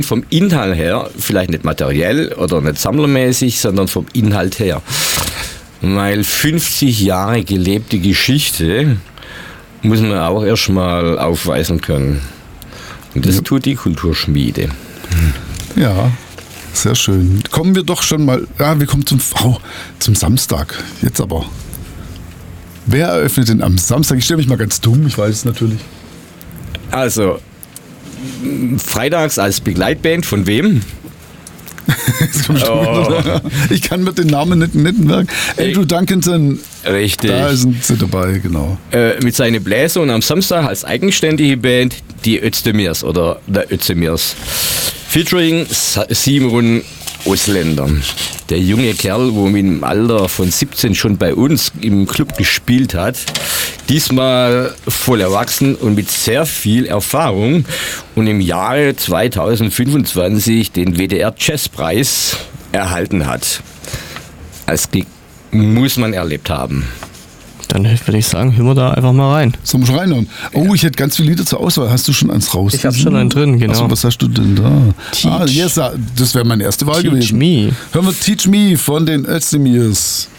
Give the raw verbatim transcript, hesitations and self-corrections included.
Vom Inhalt her, vielleicht nicht materiell oder nicht sammlermäßig, sondern vom Inhalt her. Weil fünfzig Jahre gelebte Geschichte muss man auch erstmal aufweisen können. Und das ja. tut die Kulturschmiede. Ja, sehr schön. Kommen wir doch schon mal, ja, wir kommen zum, oh, zum Samstag. Jetzt aber. Wer eröffnet denn am Samstag? Ich stelle mich mal ganz dumm, ich weiß es natürlich. Also, freitags als Begleitband von wem? Oh. Ich kann mit den Namen nicht, nicht merken. Andrew Duncanson. Richtig. Da sind sie dabei, genau. Äh, mit seinen Bläser und am Samstag als eigenständige Band die Özdemirs oder der Özdemirs. Featuring Simon Ausländer. Der junge Kerl, wo im Alter von siebzehn schon bei uns im Club gespielt hat, diesmal voll erwachsen und mit sehr viel Erfahrung und im Jahre zweitausendfünfundzwanzig den W D R Jazzpreis erhalten hat. Als Gig muss man erlebt haben. Dann würde ich sagen, hören wir da einfach mal rein. Sollen wir schon reinhören? Oh, ja. Ich hätte ganz viele Lieder zur Auswahl. Hast du schon eins raus? Ich habe schon einen drin, genau. Achso, was hast du denn da? Teach. Ah, yes, das wäre meine erste Wahl Teach gewesen. Me. Hören wir Teach Me von den Özdemirs.